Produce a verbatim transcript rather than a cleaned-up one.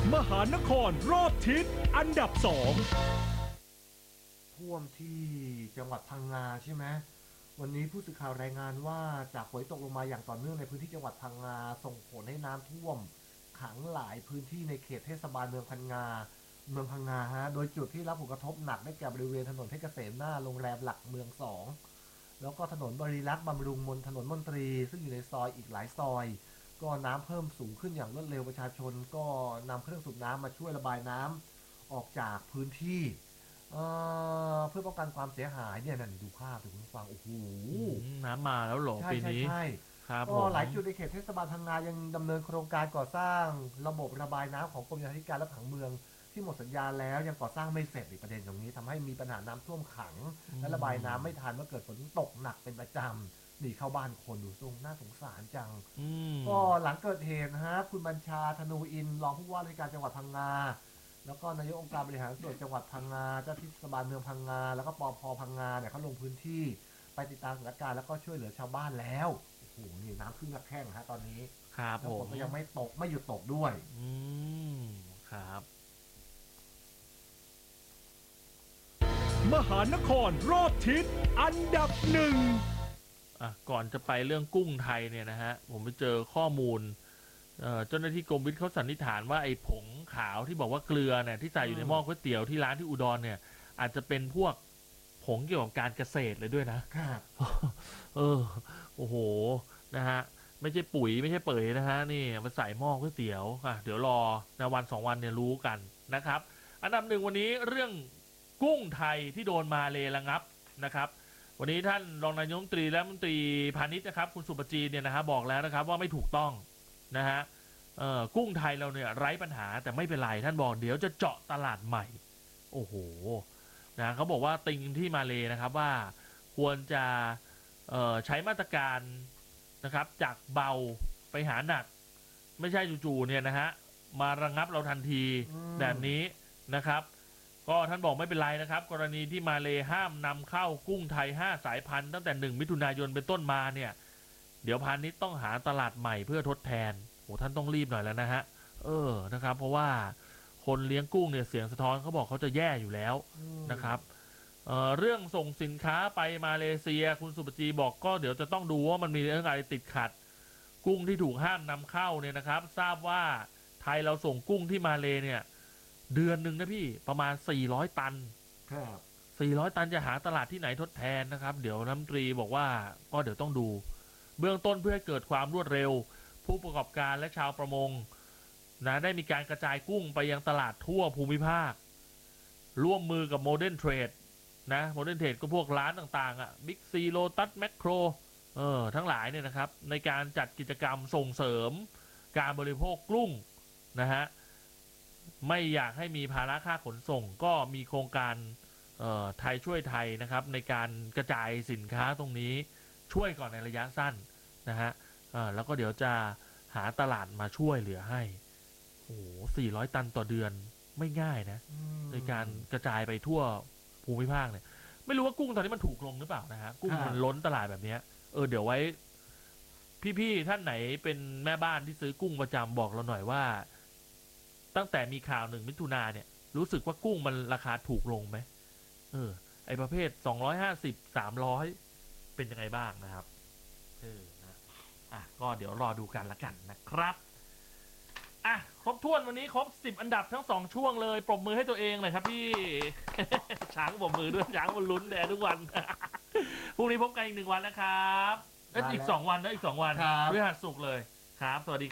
มหานครรอบทิศอันดับสองท่วมที่จังหวัดพังงาใช่ไหมวันนี้ผู้สื่อข่าวรายงานว่าจากฝนตกลงมาอย่างต่อเนื่องในพื้นที่จังหวัดพังงาส่งผลให้น้ำท่วมขังหลายพื้นที่ในเขตเทศบาลเมืองพังงาเมืองพังงาฮะโดยจุดที่รับผลกระทบหนักได้แก่บริเวณถนนเพชรเกษมหน้าโรงแรมหลักเมืองสองแล้วก็ถนนบริรักษ์บำรุงมนถนนมนตรีซึ่งอยู่ในซอยอีกหลายซอยก็น้ำเพิ่มสูงขึ้นอย่างรวดเร็วประชาชนก็นำเครื่องสูบน้ำมาช่วยระบายน้ำออกจากพื้นที่เอ่อเพื่อป้องกันความเสียหายเนี่ยนั่นดูภาพดูคุณฟังโอ้โหน้ำมาแล้วเหรอใช่ปีใช่นี้ใช่ครับผก็มหลายจุดในเขตเทศบาลพังงายังดำเนินโครงการก่อสร้างระบบระบายน้ำของกรมโยธาธิการและผังเมืองที่หมดสัญญาแล้วยังก่อสร้างไม่เสร็จอีกประเด็นตรงนี้ทำให้มีปัญหาน้ำท่วมขังอืมและระบายน้ำไม่ทันเมื่อเกิดฝนตกหนักเป็นประจำหนีเข้าบ้านคนดูทรงน่าสงสารจังอืมก็หลังเกิดเหตุนะฮะคุณบัญชาธนูอินทร์รองผู้ว่าราชการจังหวัดพังงาแล้วก็นายกองค์การบริหารส่วนจังหวัดพังงาเจ้าที่เทศบาลเมืองพังงาแล้วก็ปภพังงาเนี่ยเขาลงพื้นที่ไปติดตามสถานการณ์แล้วก็ช่วยเหลือชาวบ้านแล้วโอ้โหนี่น้ำขึ้นหนักแข้งฮะตอนนี้ครับแล้วผฝมนก็ยังไม่ตกไม่หยุดตกด้วยอืมครับมหานครรอบทิศอันดับหนึ่งอ่ะก่อนจะไปเรื่องกุ้งไทยเนี่ยนะฮะผมไปเจอข้อมูลเอ่อเจ้าหน้าที่กรมวิทย์เขาสันนิษฐานว่าไอ้ผงขาวที่บอกว่าเกลือเนี่ยที่ใส่อยู่ในหม้อก๋วยเตี๋ยวที่ร้านที่อุดรเนี่ย อาจจะเป็นพวกผงเกี่ยวกับการเกษตรเลยด้วยนะครับเออโอ้โหนะฮะไม่ใช่ปุ๋ยไม่ใช่เปยนะฮะนี่มาใส่หม้อก๋วยเตี๋ยวอ่ะเดี๋ยวรอนะวันสองวันเนี่ยรู้กันนะครับ อันดับหนึ่งวันนี้เรื่องกุ้งไทยที่โดนมาเลระงับนะครับ วันนี้ท่านรองนายกรัฐมนตรีและรัฐมนตรีพาณิชย์นะครับคุณสุปจีเนี่ยนะฮะบอกแล้วนะครับว่าไม่ถูกต้องนะฮะเอ่อกุ้งไทยเราเนี่ยไร้ปัญหาแต่ไม่เป็นไรท่านบอกเดี๋ยวจะเจาะตลาดใหม่โอ้โหนะเขาบอกว่าติงที่มาเลนะครับว่าควรจะเอ่อใช้มาตรการนะครับจากเบาไปหาหนัก ไม่ใช่จู่ๆเนี่ยนะฮะมาระงับเราทันทีอืมแบบนี้นะครับ ก็ท่านบอกไม่เป็นไรนะครับ กรณีที่มาเลห้ามนำเข้ากุ้งไทยห้าสายพันธุ์ตั้งแต่หนึ่งมิถุนายนเป็นต้นมาเนี่ยเดี๋ยวพาณิชย์ต้องหาตลาดใหม่เพื่อทดแทนโหท่านต้องรีบหน่อยแล้วนะฮะเออนะครับ เพราะว่าคนเลี้ยงกุ้งเนี่ยเสียงสะท้อนเขาบอกเขาจะแย่อยู่แล้วอืมนะครับเอ่อเรื่องส่งสินค้าไปมาเลเซียคุณสุปจีบอกก็เดี๋ยวจะต้องดูว่ามันมีเรื่องอะไรติดขัด กุ้งที่ถูกห้ามนำเข้าเนี่ยนะครับ ทราบว่าไทยเราส่งกุ้งที่มาเลเนี่ยเดือนหนึ่งนะพี่ประมาณสี่ร้อยตันครับสี่ร้อยตันจะหาตลาดที่ไหนทดแทนนะครับ เดี๋ยวรัฐมนตรีบอกว่าก็เดี๋ยวต้องดู เบื้องต้นเพื่อให้เกิดความรวดเร็ว ผู้ประกอบการและชาวประมงนะได้มีการกระจายกุ้งไปยังตลาดทั่วภูมิภาค ร่วมมือกับโมเดิร์นเทรดนะโมเดิร์นเทรดก็พวกร้านต่างๆอ่ะบิ๊กซีโลตัสแมคโครเออทั้งหลายเนี่ยนะครับในการจัดกิจกรรมส่งเสริมการบริโภคกุ้งนะฮะไม่อยากให้มีภาระค่าขนส่ง ก็มีโครงการเอ่อไทยช่วยไทยนะครับในการกระจายสินค้าตรงนี้ช่วยก่อนในระยะสั้นนะฮะเอ่อแล้วก็เดี๋ยวจะหาตลาดมาช่วยเหลือให้โอ้โหสี่ร้อยตันต่อเดือนไม่ง่ายนะอืมในการกระจายไปทั่วภูมิภาคเนี่ยไม่รู้ว่ากุ้งตอนนี้มันถูกลงหรือเปล่านะฮะกุ้งครับมันล้นตลาดแบบเนี้ยเออเดี๋ยวไว้ พี่ๆท่านไหนเป็นแม่บ้านที่ซื้อกุ้งประจำบอกเราหน่อยว่า ตั้งแต่มีข่าวหนึ่งมิถุนาเนี่ย รู้สึกว่ากุ้งมันราคาถูกลงไหมเออ ไอประเภทสองร้อยห้าสิบสามร้อยเป็นยังไงบ้างนะครับเออนะอ่ะก็เดี๋ยวรอดูกันละกันนะครับ อ่ะครบถ้วนวันนี้ครบสิบอันดับทั้งสองช่วงเลยปรบมือให้ตัวเองหน่อยครับพี่ ช้างปรบมือด้วยช้างมันลุ้นแดทุกวัน พรุ่งนี้พบกันอีกหนึ่งวันนะครับเอ้ยอีกสองวันนะอีกสองวันครับพฤหัสศุกร์เลยครับ สวัสดี